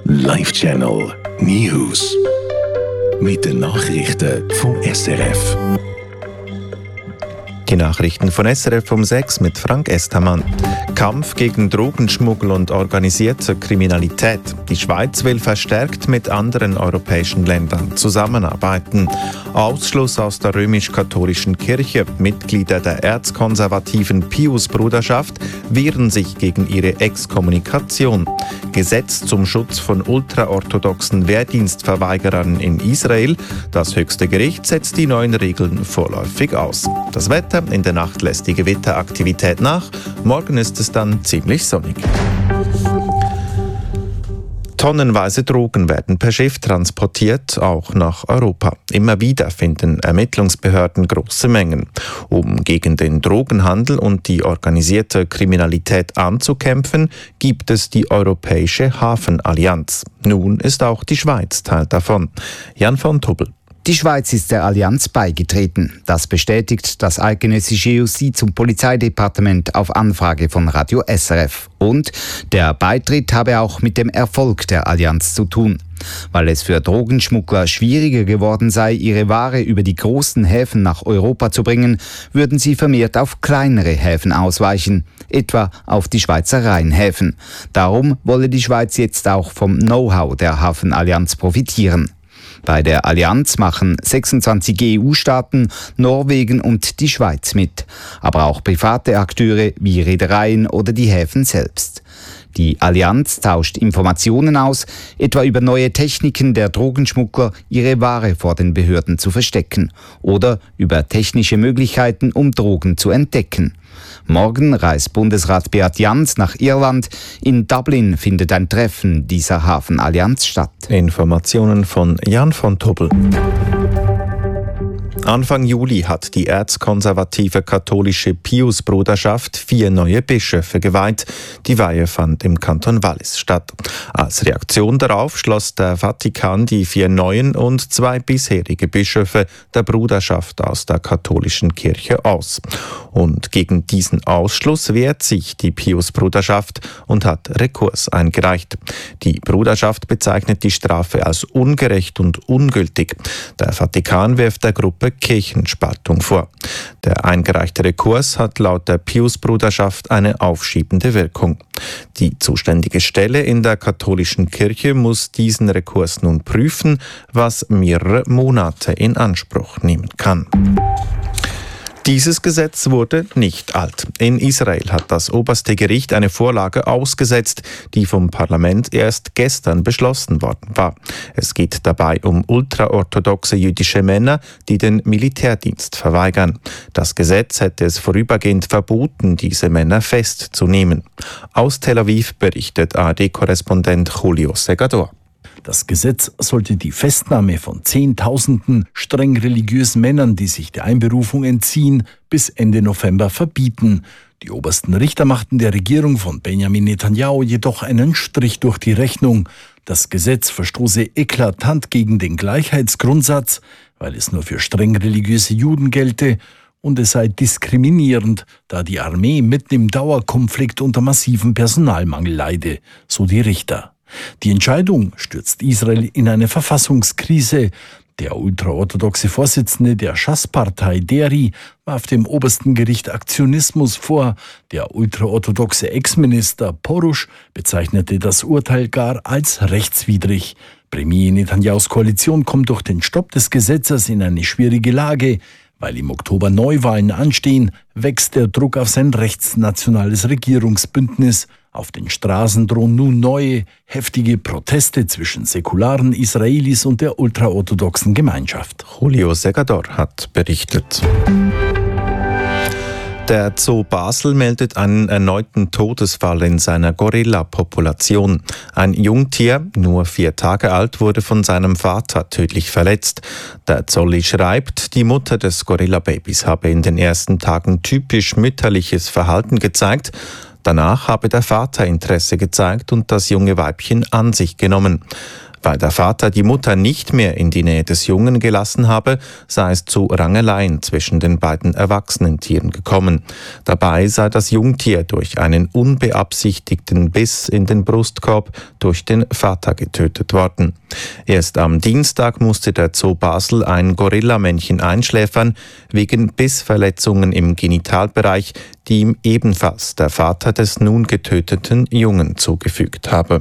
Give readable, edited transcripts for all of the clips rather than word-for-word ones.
Live Channel News. Mit den Nachrichten vom SRF. Die Nachrichten von SRF um 6 mit Frank Estamann. Kampf gegen Drogenschmuggel und organisierte Kriminalität. Die Schweiz will verstärkt mit anderen europäischen Ländern zusammenarbeiten. Ausschluss aus der römisch-katholischen Kirche. Mitglieder der erzkonservativen Pius-Bruderschaft wehren sich gegen ihre Exkommunikation. Gesetz zum Schutz von ultraorthodoxen Wehrdienstverweigerern in Israel. Das höchste Gericht setzt die neuen Regeln vorläufig aus. Das Wetter: in der Nacht lässt die Gewitteraktivität nach. Morgen ist es dann ziemlich sonnig. Tonnenweise Drogen werden per Schiff transportiert, auch nach Europa. Immer wieder finden Ermittlungsbehörden große Mengen. Um gegen den Drogenhandel und die organisierte Kriminalität anzukämpfen, gibt es die Europäische Hafenallianz. Nun ist auch die Schweiz Teil davon. Jan von Tobel. Die Schweiz ist der Allianz beigetreten. Das bestätigt das eidgenössische Justiz- und Polizeidepartement auf Anfrage von Radio SRF. Und der Beitritt habe auch mit dem Erfolg der Allianz zu tun. Weil es für Drogenschmuggler schwieriger geworden sei, ihre Ware über die großen Häfen nach Europa zu bringen, würden sie vermehrt auf kleinere Häfen ausweichen, etwa auf die Schweizer Rheinhäfen. Darum wolle die Schweiz jetzt auch vom Know-how der Hafenallianz profitieren. Bei der Allianz machen 26 EU-Staaten, Norwegen und die Schweiz mit, aber auch private Akteure wie Reedereien oder die Häfen selbst. Die Allianz tauscht Informationen aus, etwa über neue Techniken der Drogenschmuggler, ihre Ware vor den Behörden zu verstecken, oder über technische Möglichkeiten, um Drogen zu entdecken. Morgen reist Bundesrat Beat Jans nach Irland. In Dublin findet ein Treffen dieser Hafenallianz statt. Informationen von Jan von Tobel. Anfang Juli hat die erzkonservative katholische Pius-Bruderschaft 4 neue Bischöfe geweiht. Die Weihe fand im Kanton Wallis statt. Als Reaktion darauf schloss der Vatikan die 4 neuen und 2 bisherige Bischöfe der Bruderschaft aus der katholischen Kirche aus. Und gegen diesen Ausschluss wehrt sich die Pius-Bruderschaft und hat Rekurs eingereicht. Die Bruderschaft bezeichnet die Strafe als ungerecht und ungültig. Der Vatikan wirft der Gruppe Kirchenspaltung vor. Der eingereichte Rekurs hat laut der Pius-Bruderschaft eine aufschiebende Wirkung. Die zuständige Stelle in der katholischen Kirche muss diesen Rekurs nun prüfen, was mehrere Monate in Anspruch nehmen kann. Dieses Gesetz wurde nicht alt. In Israel hat das oberste Gericht eine Vorlage ausgesetzt, die vom Parlament erst gestern beschlossen worden war. Es geht dabei um ultraorthodoxe jüdische Männer, die den Militärdienst verweigern. Das Gesetz hätte es vorübergehend verboten, diese Männer festzunehmen. Aus Tel Aviv berichtet ARD-Korrespondent Julio Segador. Das Gesetz sollte die Festnahme von Zehntausenden streng religiösen Männern, die sich der Einberufung entziehen, bis Ende November verbieten. Die obersten Richter machten der Regierung von Benjamin Netanyahu jedoch einen Strich durch die Rechnung. Das Gesetz verstoße eklatant gegen den Gleichheitsgrundsatz, weil es nur für streng religiöse Juden gelte, und es sei diskriminierend, da die Armee mitten im Dauerkonflikt unter massivem Personalmangel leide, so die Richter. Die Entscheidung stürzt Israel in eine Verfassungskrise. Der ultraorthodoxe Vorsitzende der Schass-Partei Deri warf dem obersten Gericht Aktionismus vor. Der ultraorthodoxe Ex-Minister Porush bezeichnete das Urteil gar als rechtswidrig. Premier Netanyahus Koalition kommt durch den Stopp des Gesetzes in eine schwierige Lage. Weil im Oktober Neuwahlen anstehen, wächst der Druck auf sein rechtsnationales Regierungsbündnis. Auf den Straßen drohen nun neue, heftige Proteste zwischen säkularen Israelis und der ultraorthodoxen Gemeinschaft. Julio Segador hat berichtet. Der Zoo Basel meldet einen erneuten Todesfall in seiner Gorilla-Population. Ein Jungtier, nur 4 Tage alt, wurde von seinem Vater tödlich verletzt. Der Zolli schreibt, die Mutter des Gorilla-Babys habe in den ersten Tagen typisch mütterliches Verhalten gezeigt. Danach habe der Vater Interesse gezeigt und das junge Weibchen an sich genommen. Weil der Vater die Mutter nicht mehr in die Nähe des Jungen gelassen habe, sei es zu Rangeleien zwischen den beiden erwachsenen Tieren gekommen. Dabei sei das Jungtier durch einen unbeabsichtigten Biss in den Brustkorb durch den Vater getötet worden. Erst am Dienstag musste der Zoo Basel ein Gorillamännchen einschläfern, wegen Bissverletzungen im Genitalbereich, die ihm ebenfalls der Vater des nun getöteten Jungen zugefügt habe.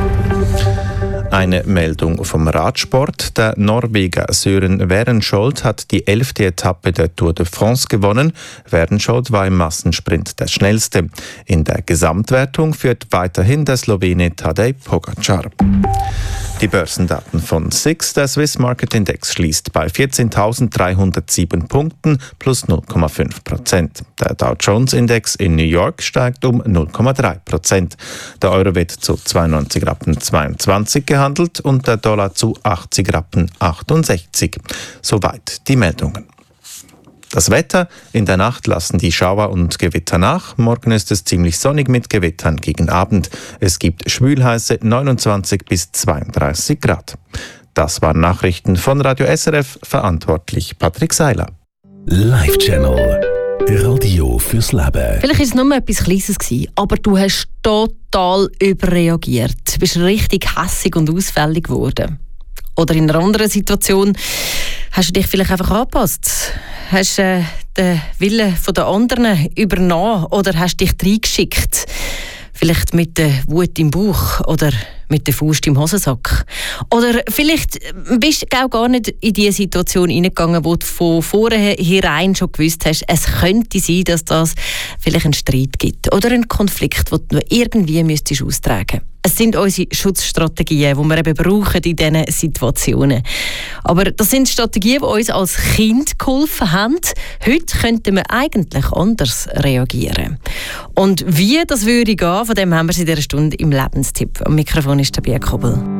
Eine Meldung vom Radsport. Der Norweger Søren Werenskjold hat die 11. Etappe der Tour de France gewonnen. Werenskjold war im Massensprint der Schnellste. In der Gesamtwertung führt weiterhin der Slowene Tadej Pogačar. Die Börsendaten von SIX. Der Swiss Market Index schließt bei 14.307 Punkten plus 0,5%. Der Dow Jones Index in New York steigt um 0,3%. Der Euro wird zu 92,22 Rappen gehandelt und der Dollar zu 80,68 Rappen. Soweit die Meldungen. Das Wetter: In der Nacht lassen die Schauer und Gewitter nach. Morgen ist es ziemlich sonnig mit Gewittern gegen Abend. Es gibt schwülheiße 29 bis 32 Grad. Das waren Nachrichten von Radio SRF, verantwortlich Patrick Seiler. Live Channel. Radio fürs Leben. Vielleicht war es nur etwas Kleines, aber du hast total überreagiert. Du bist richtig hässig und ausfällig geworden. Oder in einer anderen Situation hast du dich vielleicht einfach angepasst. Hast den Willen der anderen übernommen oder hast dich reingeschickt. Vielleicht mit der Wut im Bauch oder mit der Faust im Hosensack. Oder vielleicht bist du auch gar nicht in die Situation hineingegangen, wo du von vornherein schon gewusst hast, es könnte sein, dass das vielleicht einen Streit gibt oder einen Konflikt, den du irgendwie austragen müsstest. Es sind unsere Schutzstrategien, die wir eben brauchen in diesen Situationen. Aber das sind Strategien, die uns als Kind geholfen haben. Heute könnten wir eigentlich anders reagieren. Und wie das würde gehen, von dem haben wir in dieser Stunde im Lebenstipp. Am Mikrofon ist der Bia Kobel.